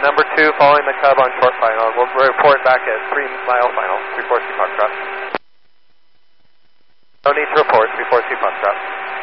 number 2 following the Cub on short final. We'll report back at 3-mile final, 3-4 C Foxtrot. No need to report, 3-4 C Foxtrot.